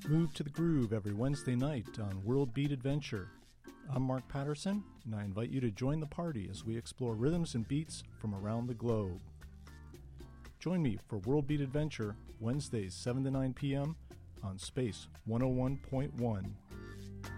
Move to the groove every Wednesday night on World Beat Adventure. I'm Mark Patterson, and I invite you to join the party as we explore rhythms and beats from around the globe. Join me for World Beat Adventure, Wednesdays 7 to 9 p.m. on Space 101.1.